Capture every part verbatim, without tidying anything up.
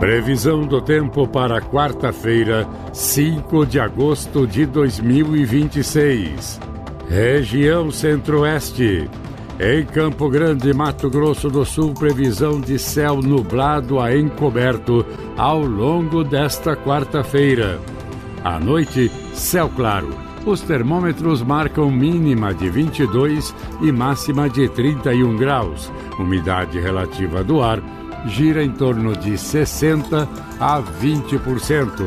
Previsão do tempo para quarta-feira, cinco de agosto de dois mil e vinte e seis. Região Centro-Oeste. Em Campo Grande, Mato Grosso do Sul, previsão de céu nublado a encoberto ao longo desta quarta-feira. À noite, céu claro. Os termômetros marcam mínima de vinte e dois e máxima de trinta e um graus. Umidade relativa do ar gira em torno de sessenta a vinte por cento.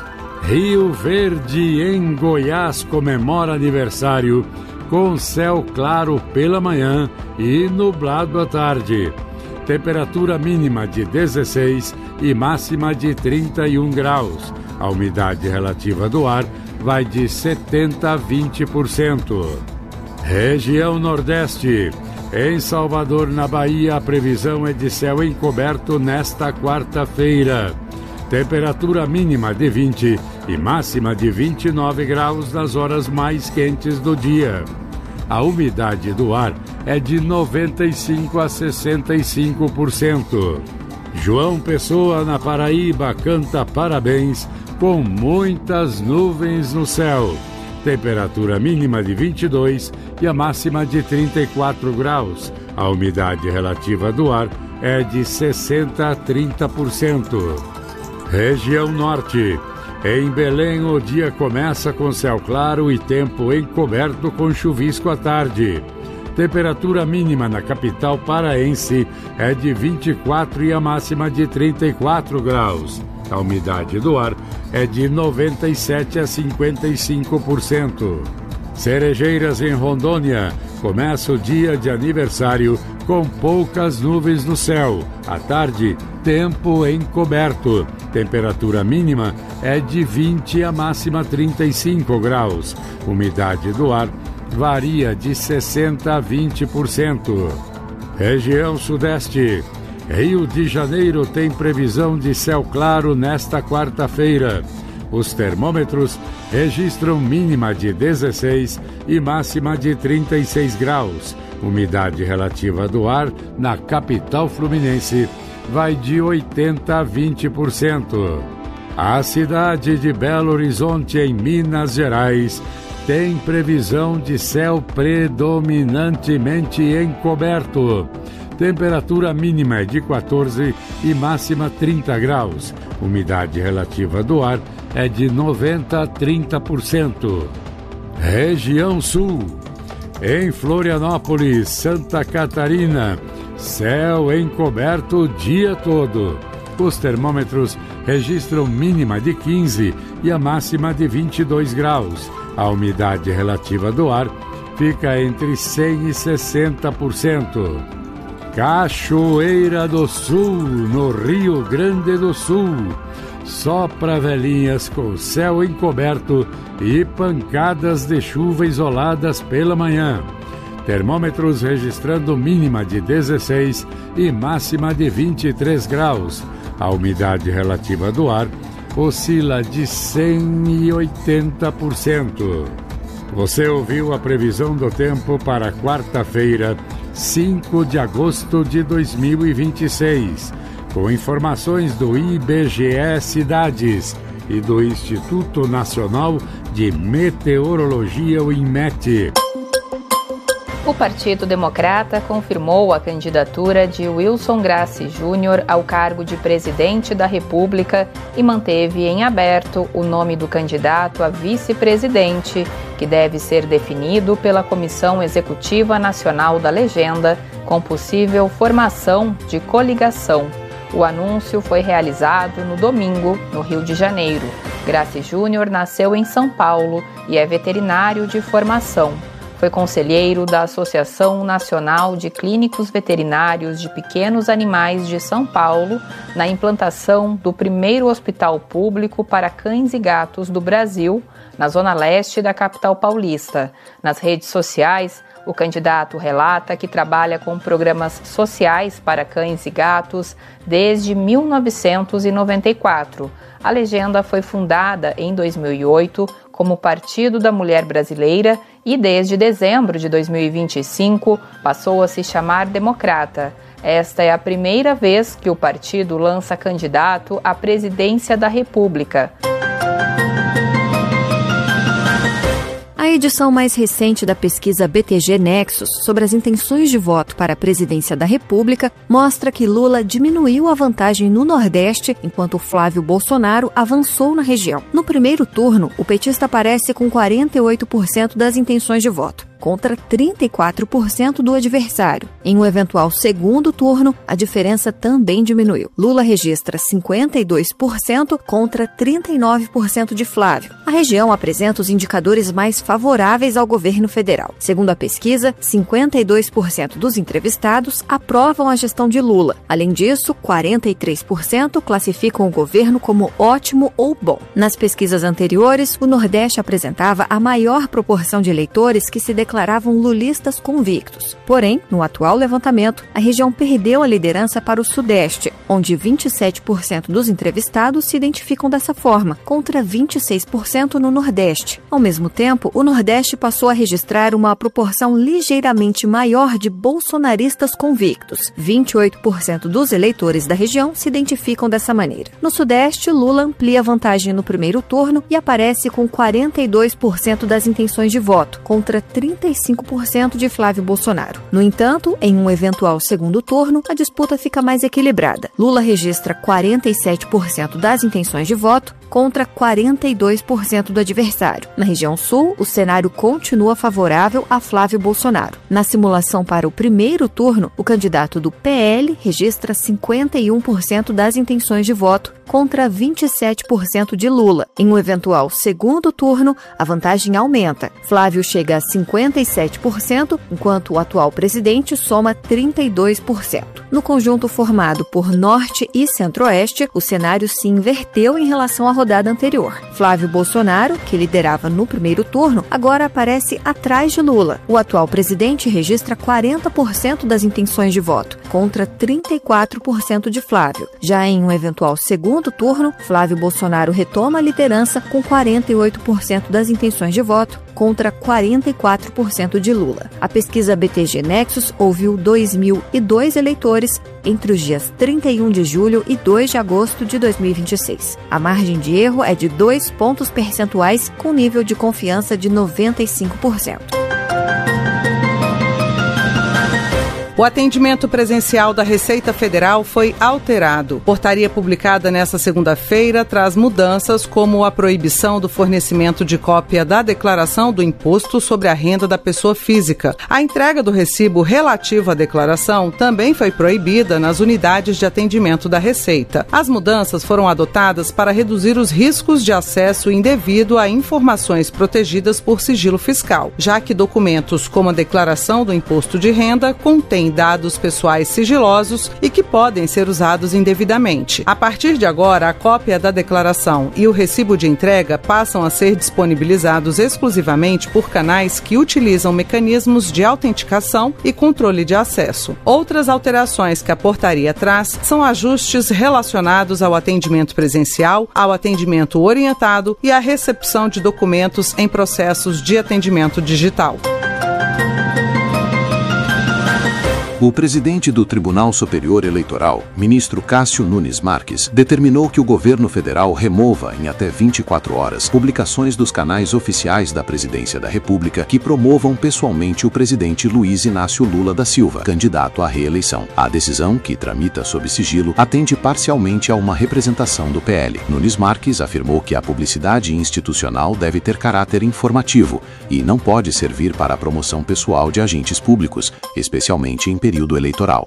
Rio Verde, em Goiás, comemora aniversário com céu claro pela manhã e nublado à tarde. Temperatura mínima de dezesseis e máxima de trinta e um graus. A umidade relativa do ar vai de setenta a vinte por cento. Região Nordeste. Em Salvador, na Bahia, a previsão é de céu encoberto nesta quarta-feira. Temperatura mínima de vinte e máxima de vinte e nove graus nas horas mais quentes do dia. A umidade do ar é de noventa e cinco a sessenta e cinco por cento. João Pessoa, na Paraíba, canta parabéns com muitas nuvens no céu. Temperatura mínima de vinte e dois e a máxima de trinta e quatro graus. A umidade relativa do ar é de sessenta a trinta por cento. Região Norte. Em Belém, o dia começa com céu claro e tempo encoberto com chuvisco à tarde. Temperatura mínima na capital paraense é de vinte e quatro e a máxima de trinta e quatro graus. A umidade do ar é de noventa e sete a cinquenta e cinco por cento. Cerejeiras, em Rondônia, começa o dia de aniversário com poucas nuvens no céu. À tarde, tempo encoberto. Temperatura mínima é de vinte e a máxima trinta e cinco graus. Umidade do ar varia de sessenta a vinte por cento. Região Sudeste. Rio de Janeiro tem previsão de céu claro nesta quarta-feira. Os termômetros registram mínima de dezesseis e máxima de trinta e seis graus. Umidade relativa do ar na capital fluminense vai de oitenta a vinte por cento. A cidade de Belo Horizonte, em Minas Gerais, tem previsão de céu predominantemente encoberto. Temperatura mínima é de quatorze e máxima trinta graus. Umidade relativa do ar é de noventa a trinta por cento. Região Sul. Em Florianópolis, Santa Catarina, céu encoberto o dia todo. Os termômetros registram mínima de quinze e a máxima de vinte e dois graus. A umidade relativa do ar fica entre cem e sessenta por cento. Cachoeira do Sul, no Rio Grande do Sul. Sopra velhinhas com céu encoberto e pancadas de chuva isoladas pela manhã. Termômetros registrando mínima de dezesseis e máxima de vinte e três graus. A umidade relativa do ar oscila de cem e oitenta por cento. Você ouviu a previsão do tempo para quarta-feira, cinco de agosto de dois mil e vinte e seis, com informações do I B G E Cidades e do Instituto Nacional de Meteorologia, o INMET. O Partido Democrata confirmou a candidatura de Wilson Grassi Júnior ao cargo de presidente da República e manteve em aberto o nome do candidato a vice-presidente, que deve ser definido pela Comissão Executiva Nacional da Legenda, com possível formação de coligação. O anúncio foi realizado no domingo, no Rio de Janeiro. Grassi Júnior nasceu em São Paulo e é veterinário de formação. Foi conselheiro da Associação Nacional de Clínicos Veterinários de Pequenos Animais de São Paulo na implantação do primeiro hospital público para cães e gatos do Brasil, na zona leste da capital paulista. Nas redes sociais, o candidato relata que trabalha com programas sociais para cães e gatos desde mil novecentos e noventa e quatro. A Legenda foi fundada em dois mil e oito como Partido da Mulher Brasileira e desde dezembro de dois mil e vinte e cinco passou a se chamar Democrata. Esta é a primeira vez que o partido lança candidato à presidência da República. A edição mais recente da pesquisa B T G Nexus sobre as intenções de voto para a presidência da República mostra que Lula diminuiu a vantagem no Nordeste, enquanto Flávio Bolsonaro avançou na região. No primeiro turno, o petista aparece com quarenta e oito por cento das intenções de voto, contra trinta e quatro por cento do adversário. Em um eventual segundo turno, a diferença também diminuiu. Lula registra cinquenta e dois por cento contra trinta e nove por cento de Flávio. A região apresenta os indicadores mais favoráveis ao governo federal. Segundo a pesquisa, cinquenta e dois por cento dos entrevistados aprovam a gestão de Lula. Além disso, quarenta e três por cento classificam o governo como ótimo ou bom. Nas pesquisas anteriores, o Nordeste apresentava a maior proporção de eleitores que se declaravam declaravam lulistas convictos. Porém, no atual levantamento, a região perdeu a liderança para o Sudeste, onde vinte e sete por cento dos entrevistados se identificam dessa forma, contra vinte e seis por cento no Nordeste. Ao mesmo tempo, o Nordeste passou a registrar uma proporção ligeiramente maior de bolsonaristas convictos. vinte e oito por cento dos eleitores da região se identificam dessa maneira. No Sudeste, Lula amplia a vantagem no primeiro turno e aparece com quarenta e dois por cento das intenções de voto, contra trinta e cinco por cento de Flávio Bolsonaro. No entanto, em um eventual segundo turno, a disputa fica mais equilibrada. Lula registra quarenta e sete por cento das intenções de voto, contra quarenta e dois por cento do adversário. Na região sul, o cenário continua favorável a Flávio Bolsonaro. Na simulação para o primeiro turno, o candidato do P L registra cinquenta e um por cento das intenções de voto, contra vinte e sete por cento de Lula. Em um eventual segundo turno, a vantagem aumenta. Flávio chega a cinquenta e sete por cento, enquanto o atual presidente soma trinta e dois por cento. No conjunto formado por Norte e Centro-Oeste, o cenário se inverteu em relação à rodada anterior. Flávio Bolsonaro, que liderava no primeiro turno, agora aparece atrás de Lula. O atual presidente registra quarenta por cento das intenções de voto, contra trinta e quatro por cento de Flávio. Já em um eventual segundo turno, Flávio Bolsonaro retoma a liderança com quarenta e oito por cento das intenções de voto, contra quarenta e quatro por cento de Lula. A pesquisa B T G Nexus ouviu dois mil e dois eleitores entre os dias trinta e um de julho e dois de agosto de dois mil e vinte e seis. A margem de erro é de dois pontos percentuais, com nível de confiança de noventa e cinco por cento. O atendimento presencial da Receita Federal foi alterado. Portaria publicada nesta segunda-feira traz mudanças como a proibição do fornecimento de cópia da declaração do imposto sobre a renda da pessoa física. A entrega do recibo relativo à declaração também foi proibida nas unidades de atendimento da Receita. As mudanças foram adotadas para reduzir os riscos de acesso indevido a informações protegidas por sigilo fiscal, já que documentos como a declaração do imposto de renda contêm dados pessoais sigilosos e que podem ser usados indevidamente. A partir de agora, a cópia da declaração e o recibo de entrega passam a ser disponibilizados exclusivamente por canais que utilizam mecanismos de autenticação e controle de acesso. Outras alterações que a portaria traz são ajustes relacionados ao atendimento presencial, ao atendimento orientado e à recepção de documentos em processos de atendimento digital. O presidente do Tribunal Superior Eleitoral, ministro Cássio Nunes Marques, determinou que o governo federal remova, em até vinte e quatro horas, publicações dos canais oficiais da Presidência da República que promovam pessoalmente o presidente Luiz Inácio Lula da Silva, candidato à reeleição. A decisão, que tramita sob sigilo, atende parcialmente a uma representação do P L. Nunes Marques afirmou que a publicidade institucional deve ter caráter informativo e não pode servir para a promoção pessoal de agentes públicos, especialmente em período período eleitoral.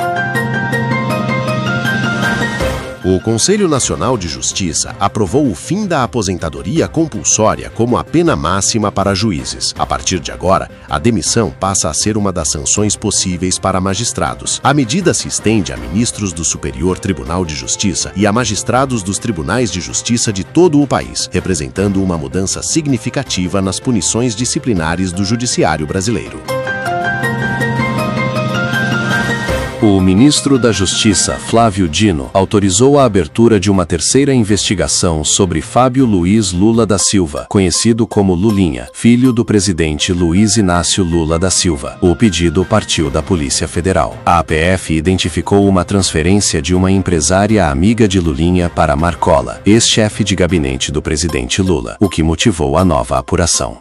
O Conselho Nacional de Justiça aprovou o fim da aposentadoria compulsória como a pena máxima para juízes. A partir de agora, a demissão passa a ser uma das sanções possíveis para magistrados. A medida se estende a ministros do Superior Tribunal de Justiça e a magistrados dos tribunais de justiça de todo o país, representando uma mudança significativa nas punições disciplinares do judiciário brasileiro. O ministro da Justiça, Flávio Dino, autorizou a abertura de uma terceira investigação sobre Fábio Luiz Lula da Silva, conhecido como Lulinha, filho do presidente Luiz Inácio Lula da Silva. O pedido partiu da Polícia Federal. A A P F identificou uma transferência de uma empresária amiga de Lulinha para Marcola, ex-chefe de gabinete do presidente Lula, o que motivou a nova apuração.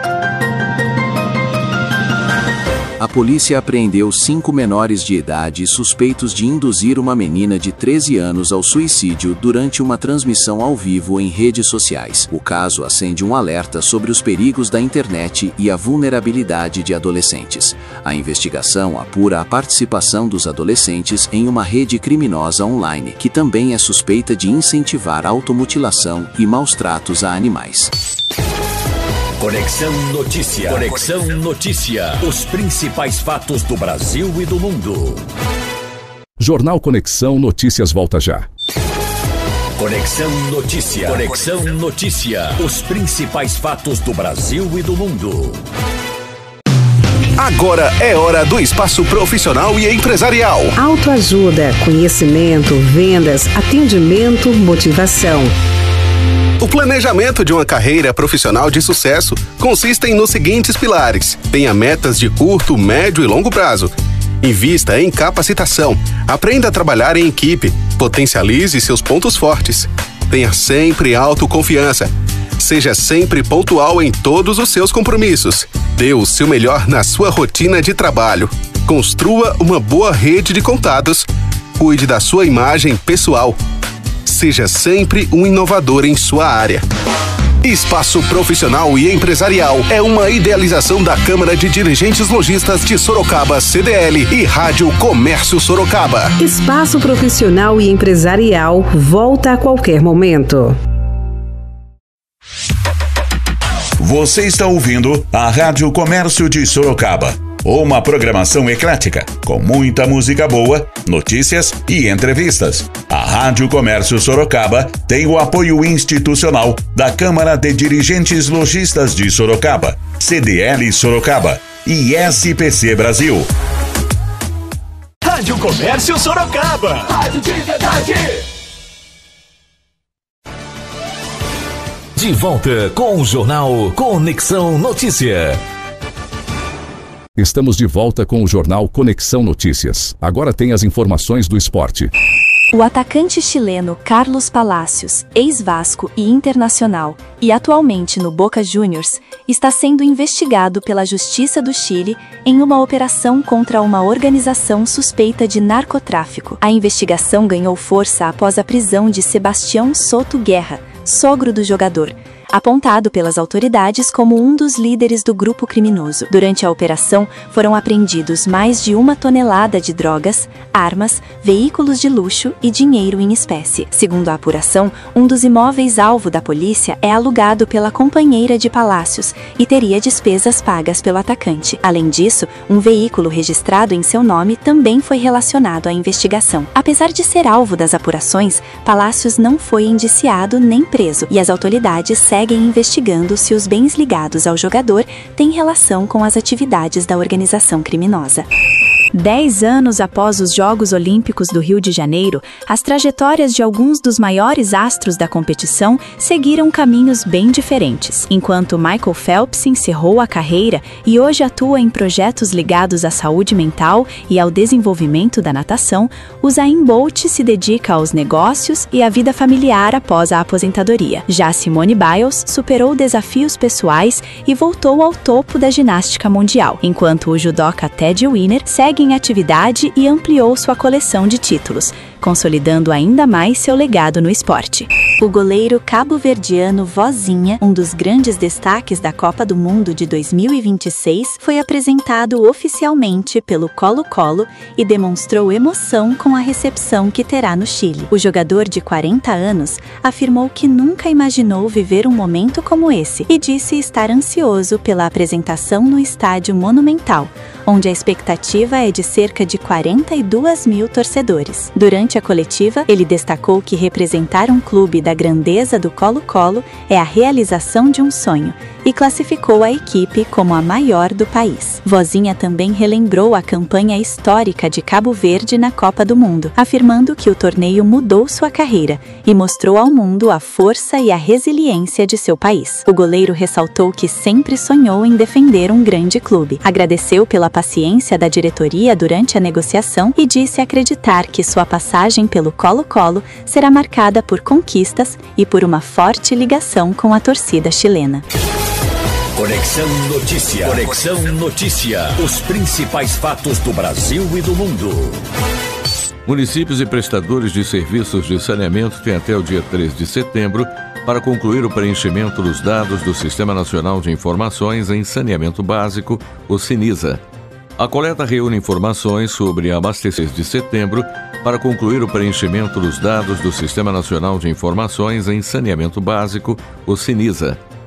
A polícia apreendeu cinco menores de idade suspeitos de induzir uma menina de treze anos ao suicídio durante uma transmissão ao vivo em redes sociais. O caso acende um alerta sobre os perigos da internet e a vulnerabilidade de adolescentes. A investigação apura a participação dos adolescentes em uma rede criminosa online, que também é suspeita de incentivar automutilação e maus tratos a animais. Conexão Notícia. Conexão Notícia. Os principais fatos do Brasil e do mundo. Jornal Conexão Notícias volta já. Conexão Notícia. Conexão Notícia. Os principais fatos do Brasil e do mundo. Agora é hora do espaço profissional e empresarial. Autoajuda, conhecimento, vendas, atendimento, motivação. O planejamento de uma carreira profissional de sucesso consiste nos seguintes pilares. Tenha metas de curto, médio e longo prazo. Invista em capacitação. Aprenda a trabalhar em equipe. Potencialize seus pontos fortes. Tenha sempre autoconfiança. Seja sempre pontual em todos os seus compromissos. Dê o seu melhor na sua rotina de trabalho. Construa uma boa rede de contatos. Cuide da sua imagem pessoal. Seja sempre um inovador em sua área. Espaço Profissional e Empresarial é uma idealização da Câmara de Dirigentes Lojistas de Sorocaba, C D L, e Rádio Comércio Sorocaba. Espaço Profissional e Empresarial volta a qualquer momento. Você está ouvindo a Rádio Comércio de Sorocaba. Uma programação eclética, com muita música boa, notícias e entrevistas. A Rádio Comércio Sorocaba tem o apoio institucional da Câmara de Dirigentes Lojistas de Sorocaba, C D L Sorocaba e S P C Brasil. Rádio Comércio Sorocaba. Rádio de verdade. De volta com o jornal Conexão Notícia. Estamos de volta com o jornal Conexão Notícias. Agora tem as informações do esporte. O atacante chileno Carlos Palacios, ex-Vasco e Internacional, e atualmente no Boca Juniors, está sendo investigado pela Justiça do Chile em uma operação contra uma organização suspeita de narcotráfico. A investigação ganhou força após a prisão de Sebastião Soto Guerra, sogro do jogador, apontado pelas autoridades como um dos líderes do grupo criminoso. Durante a operação, foram apreendidos mais de uma tonelada de drogas, armas, veículos de luxo e dinheiro em espécie. Segundo a apuração, um dos imóveis alvo da polícia é alugado pela companheira de Palacios e teria despesas pagas pelo atacante. Além disso, um veículo registrado em seu nome também foi relacionado à investigação. Apesar de ser alvo das apurações, Palacios não foi indiciado nem preso, e as autoridades seguem investigando se os bens ligados ao jogador têm relação com as atividades da organização criminosa. Dez anos após os Jogos Olímpicos do Rio de Janeiro, as trajetórias de alguns dos maiores astros da competição seguiram caminhos bem diferentes. Enquanto Michael Phelps encerrou a carreira e hoje atua em projetos ligados à saúde mental e ao desenvolvimento da natação, Usain Bolt se dedica aos negócios e à vida familiar após a aposentadoria. Já Simone Biles superou desafios pessoais e voltou ao topo da ginástica mundial, enquanto o judoca Ted Winner segue em atividade e ampliou sua coleção de títulos, consolidando ainda mais seu legado no esporte. O goleiro cabo-verdiano Vozinha, um dos grandes destaques da Copa do Mundo de dois mil e vinte e seis, foi apresentado oficialmente pelo Colo-Colo e demonstrou emoção com a recepção que terá no Chile. O jogador de quarenta anos afirmou que nunca imaginou viver um momento como esse e disse estar ansioso pela apresentação no Estádio Monumental, onde a expectativa é de cerca de quarenta e duas mil torcedores. Durante a coletiva, ele destacou que representar um clube da grandeza do Colo-Colo é a realização de um sonho e classificou a equipe como a maior do país. Vozinha também relembrou a campanha histórica de Cabo Verde na Copa do Mundo, afirmando que o torneio mudou sua carreira e mostrou ao mundo a força e a resiliência de seu país. O goleiro ressaltou que sempre sonhou em defender um grande clube. Agradeceu pela paciência da diretoria durante a negociação e disse acreditar que sua passagem pelo Colo-Colo será marcada por conquistas e por uma forte ligação com a torcida chilena. Conexão Notícia. Conexão Notícia. Os principais fatos do Brasil e do mundo. Municípios e prestadores de serviços de saneamento têm até o dia três de setembro para concluir o preenchimento dos dados do Sistema Nacional de Informações em Saneamento Básico, o SINISA. A coleta reúne informações sobre abastecimento de setembro para concluir o preenchimento dos dados do Sistema Nacional de Informações em Saneamento Básico, o SINISA.